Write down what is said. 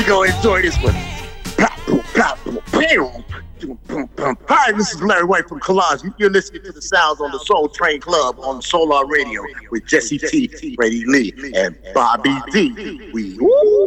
gonna enjoy this one. Hi, this is Larry White from Collage. You're listening to the sounds on the Soul Train Club on Solar Radio with Jesse T, Freddie Lee, and Bobby D. We woo!